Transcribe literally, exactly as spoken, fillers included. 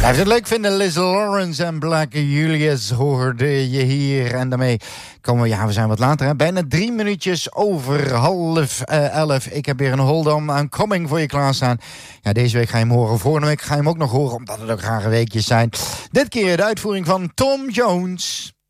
Blijf het leuk vinden, Liz Lawrence en Black Julius hoorde je hier. En daarmee komen we, ja, we zijn wat later, hè? Bijna drie minuutjes over half uh, elf. Ik heb weer een hold-on aan Coming voor je klaarstaan. Ja, deze week ga je hem horen. Vorige week ga je hem ook nog horen, omdat het ook rare weekjes zijn. Dit keer de uitvoering van Tom Jones.